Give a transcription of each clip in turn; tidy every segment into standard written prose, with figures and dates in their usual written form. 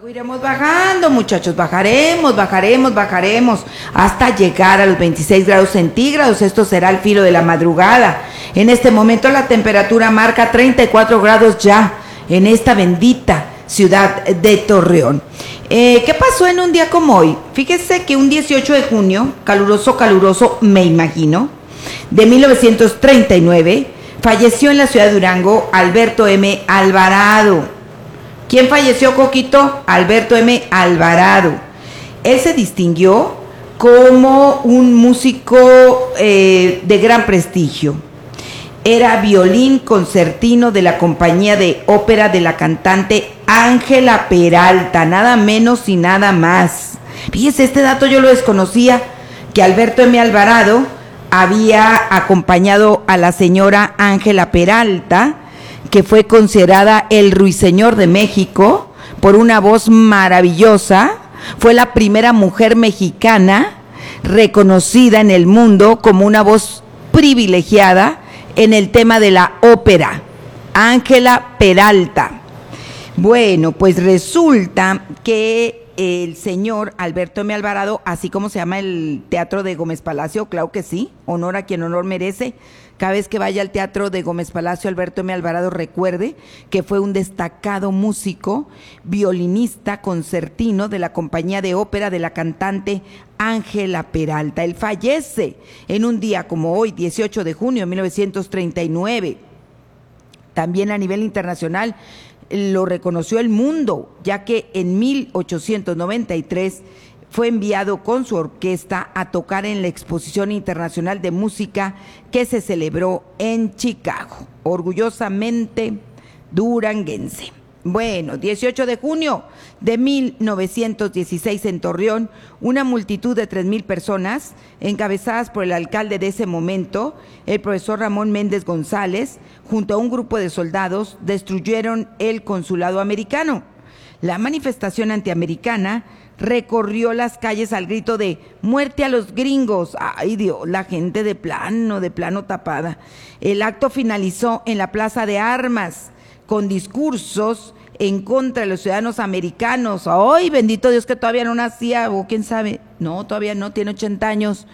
Luego iremos bajando, muchachos, bajaremos hasta llegar a los 26 grados centígrados. Esto será al filo de la madrugada. En este momento la temperatura marca 34 grados ya en esta bendita ciudad de Torreón. ¿Qué pasó en un día como hoy? Fíjese que un 18 de junio, caluroso, me imagino, de 1939, falleció en la ciudad de Durango Alberto M. Alvarado. ¿Quién falleció, Coquito? Alberto M. Alvarado. Él se distinguió como un músico de gran prestigio. Era violín concertino de la compañía de ópera de la cantante Ángela Peralta, nada menos y nada más. Fíjese, este dato yo lo desconocía, que Alberto M. Alvarado había acompañado a la señora Ángela Peralta, que fue considerada el ruiseñor de México por una voz maravillosa. Fue la primera mujer mexicana reconocida en el mundo como una voz privilegiada en el tema de la ópera, Ángela Peralta. Bueno, pues resulta que el señor Alberto M. Alvarado, así como se llama el Teatro de Gómez Palacio, claro que sí, honor a quien honor merece. Cada vez que vaya al Teatro de Gómez Palacio, Alberto M. Alvarado, recuerde que fue un destacado músico, violinista, concertino de la compañía de ópera de la cantante Ángela Peralta. Él fallece en un día como hoy, 18 de junio de 1939. También a nivel internacional lo reconoció el mundo, ya que en 1893 fue enviado con su orquesta a tocar en la Exposición Internacional de Música que se celebró en Chicago. Orgullosamente duranguense. Bueno, 18 de junio de 1916 en Torreón, una multitud de 3,000 personas, encabezadas por el alcalde de ese momento, el profesor Ramón Méndez González, junto a un grupo de soldados, destruyeron el consulado americano. La manifestación antiamericana recorrió las calles al grito de muerte a los gringos. Ay Dios, la gente de plano tapada. El acto finalizó en la Plaza de Armas con discursos en contra de los ciudadanos americanos. Ay, bendito Dios que todavía no nacía, o quién sabe, no, todavía no, tiene 80 años.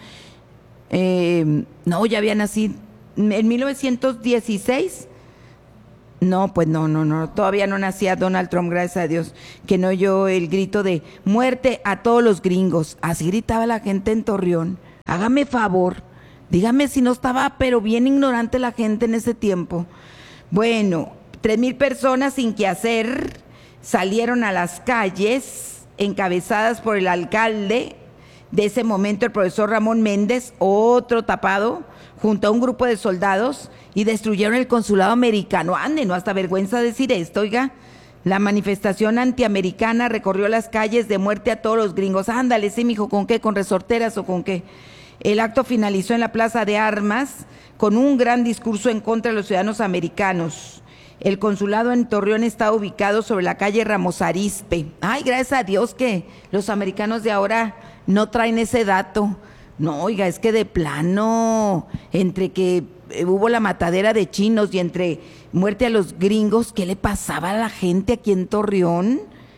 No, ya había nacido en 1916. No, pues no, todavía no nacía Donald Trump, gracias a Dios, que no oyó el grito de muerte a todos los gringos. Así gritaba la gente en Torreón. Hágame favor, dígame si no estaba, pero bien ignorante la gente en ese tiempo. Bueno, 3,000 personas sin qué hacer salieron a las calles, encabezadas por el alcalde de ese momento, el profesor Ramón Méndez, otro tapado, junto a un grupo de soldados, y destruyeron el consulado americano. Ande, no, hasta vergüenza decir esto, oiga. La manifestación antiamericana recorrió las calles de muerte a todos los gringos. Ándale, sí, mijo, ¿con qué? ¿Con resorteras o con qué? El acto finalizó en la Plaza de Armas con un gran discurso en contra de los ciudadanos americanos. El consulado en Torreón está ubicado sobre la calle Ramos Arizpe. Ay, gracias a Dios que los americanos de ahora no traen ese dato. No, oiga, es que de plano, entre que hubo la matadera de chinos y entre muerte a los gringos, ¿qué le pasaba a la gente aquí en Torreón?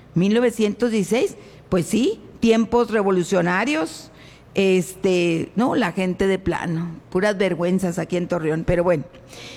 1916, pues sí, tiempos revolucionarios, no, la gente de plano, puras vergüenzas aquí en Torreón, pero bueno.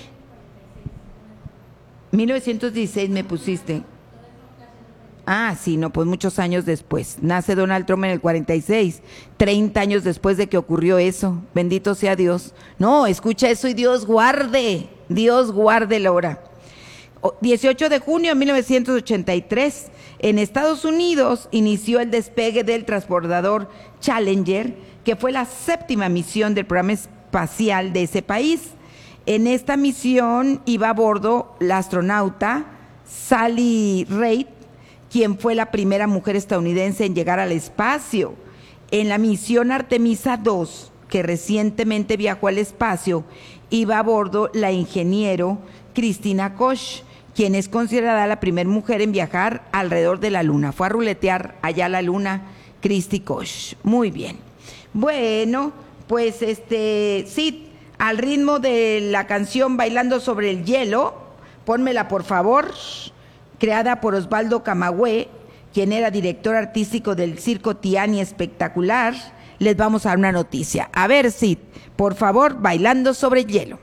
1916 me pusiste. Ah, sí, no, pues muchos años después. Nace Donald Trump en el 46, 30 años después de que ocurrió eso. Bendito sea Dios. No, escucha eso y Dios guarde la hora. 18 de junio de 1983, en Estados Unidos inició el despegue del transbordador Challenger, que fue la 7ª misión del programa espacial de ese país. En esta misión iba a bordo la astronauta Sally Ride, quien fue la primera mujer estadounidense en llegar al espacio. En la misión Artemisa 2, que recientemente viajó al espacio, iba a bordo la ingeniero Christina Koch, quien es considerada la primera mujer en viajar alrededor de la Luna. Fue a ruletear allá a la Luna Christy Koch. Muy bien. Bueno, pues sí, al ritmo de la canción Bailando sobre el hielo, pónmela por favor, creada por Osvaldo Camagüey, quien era director artístico del Circo Tiani Espectacular, les vamos a dar una noticia. A ver, Sid, por favor, Bailando sobre el hielo.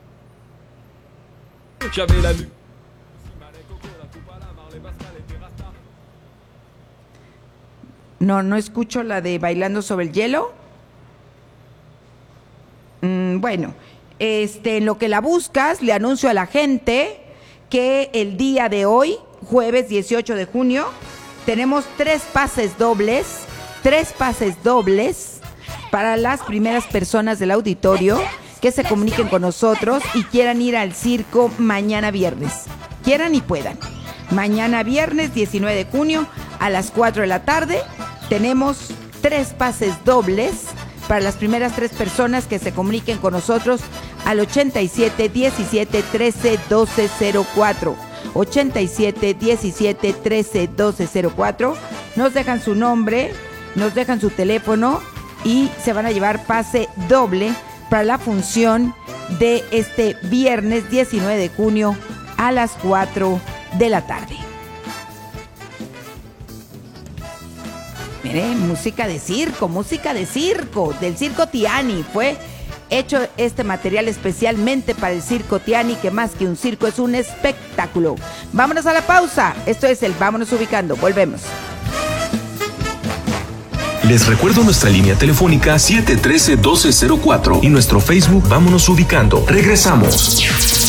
No escucho la de Bailando sobre el hielo. Bueno, en lo que la buscas, le anuncio a la gente que el día de hoy, jueves 18 de junio, tenemos 3 pases dobles para las primeras personas del auditorio que se comuniquen con nosotros y quieran ir al circo mañana viernes. Quieran y puedan. Mañana viernes 19 de junio a las 4 de la tarde tenemos 3 pases dobles para las primeras 3 personas que se comuniquen con nosotros al 87 17 13 12 04. 87 17 13 12 04. Nos dejan su nombre, nos dejan su teléfono y se van a llevar pase doble para la función de este viernes 19 de junio a las 4 de la tarde. Miren, música de circo, del Circo Tiani. Fue hecho este material especialmente para el Circo Tiani, que más que un circo es un espectáculo. Vámonos a la pausa. Esto es el Vámonos Ubicando. Volvemos. Les recuerdo nuestra línea telefónica 713-1204 y nuestro Facebook Vámonos Ubicando. Regresamos.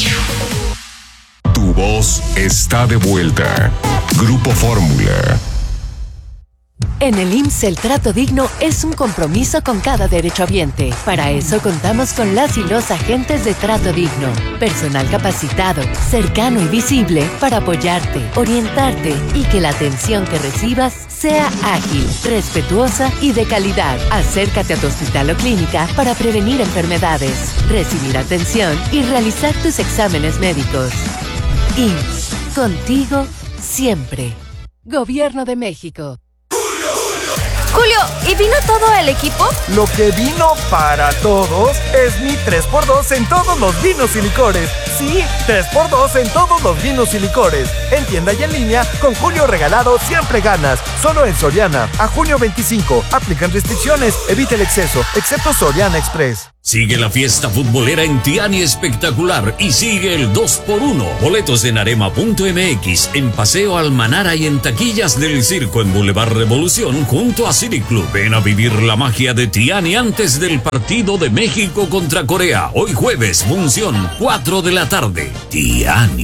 Tu voz está de vuelta. Grupo Fórmula. En el IMSS el trato digno es un compromiso con cada derechohabiente. Para eso contamos con las y los agentes de trato digno. Personal capacitado, cercano y visible para apoyarte, orientarte y que la atención que recibas sea ágil, respetuosa y de calidad. Acércate a tu hospital o clínica para prevenir enfermedades, recibir atención y realizar tus exámenes médicos. IMSS, contigo siempre. Gobierno de México. Julio, ¿y vino todo el equipo? Lo que vino para todos es mi 3x2 en todos los vinos y licores. Sí, 3x2 en todos los vinos y licores. En tienda y en línea, con Julio regalado siempre ganas. Solo en Soriana. A junio 25. Aplican restricciones. Evita el exceso, excepto Soriana Express. Sigue la fiesta futbolera en Tiani Espectacular y sigue el 2x1. Boletos en arema.mx, en Paseo Almanara y en taquillas del circo en Boulevard Revolución junto a City Club. Ven a vivir la magia de Tiani antes del partido de México contra Corea. Hoy jueves, función 4 de la tarde. Tiani.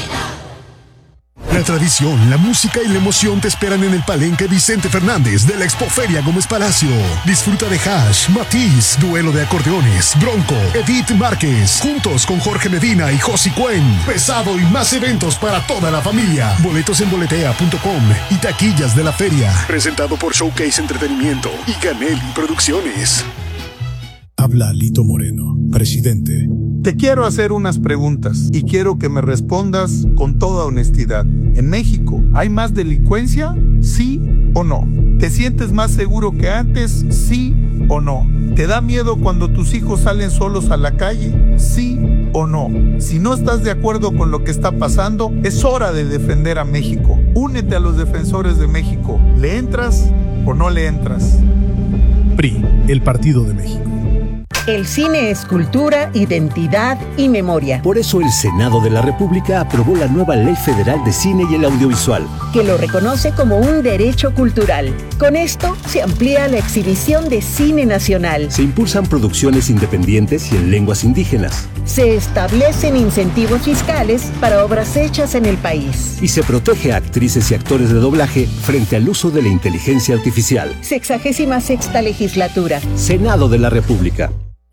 La tradición, la música y la emoción te esperan en el Palenque Vicente Fernández de la Expoferia Gómez Palacio. Disfruta de Hash, Matiz, Duelo de Acordeones, Bronco, Edith Márquez, juntos con Jorge Medina y Josi Cuen. Pesado y más eventos para toda la familia. Boletos en boletea.com y taquillas de la feria. Presentado por Showcase Entretenimiento y Canelli Producciones. Habla Lito Moreno, presidente. Te quiero hacer unas preguntas y quiero que me respondas con toda honestidad. ¿En México hay más delincuencia? ¿Sí o no? ¿Te sientes más seguro que antes? ¿Sí o no? ¿Te da miedo cuando tus hijos salen solos a la calle? ¿Sí o no? Si no estás de acuerdo con lo que está pasando, es hora de defender a México. Únete a los defensores de México. ¿Le entras o no le entras? PRI, el Partido de México. El cine es cultura, identidad y memoria. Por eso el Senado de la República aprobó la nueva Ley Federal de Cine y el Audiovisual, que lo reconoce como un derecho cultural. Con esto se amplía la exhibición de cine nacional. Se impulsan producciones independientes y en lenguas indígenas. Se establecen incentivos fiscales para obras hechas en el país. Y se protege a actrices y actores de doblaje frente al uso de la inteligencia artificial. 66ª legislatura. Senado de la República.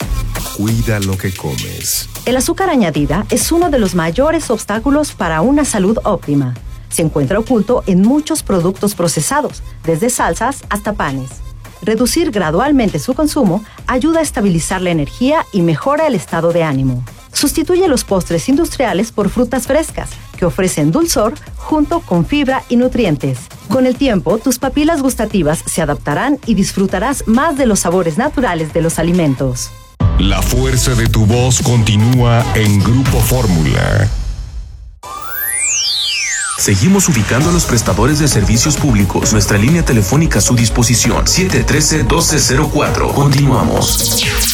Cuida lo que comes. El azúcar añadida es uno de los mayores obstáculos para una salud óptima. Se encuentra oculto en muchos productos procesados, desde salsas hasta panes. Reducir gradualmente su consumo ayuda a estabilizar la energía y mejora el estado de ánimo. Sustituye los postres industriales por frutas frescas, que ofrecen dulzor junto con fibra y nutrientes. Con el tiempo, tus papilas gustativas se adaptarán y disfrutarás más de los sabores naturales de los alimentos. La fuerza de tu voz continúa en Grupo Fórmula. Seguimos ubicando a los prestadores de servicios públicos. Nuestra línea telefónica a su disposición, 713-1204. Continuamos.